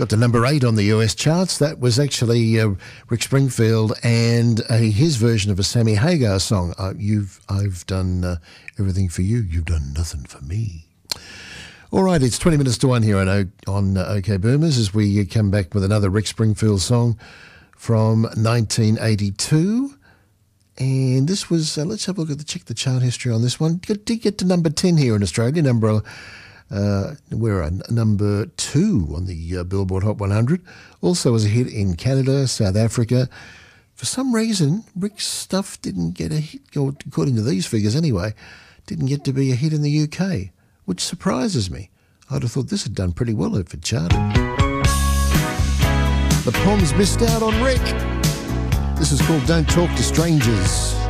Got to number 8 on the US charts. That was actually Rick Springfield and his version of a Sammy Hagar song. I've done everything for you. You've done nothing for me. All right, it's 20 minutes to 1 here on OK Boomers as we come back with another Rick Springfield song from 1982. And this was, let's have a look check the chart history on this one. Did get to number 10 here in Australia. We're number 2 on the Billboard Hot 100. Also was a hit in Canada, South Africa. For some reason, Rick's stuff didn't get a hit, according to these figures anyway, didn't get to be a hit in the UK, which surprises me. I'd have thought this had done pretty well if it charted. The Poms missed out on Rick. This is called Don't Talk to Strangers.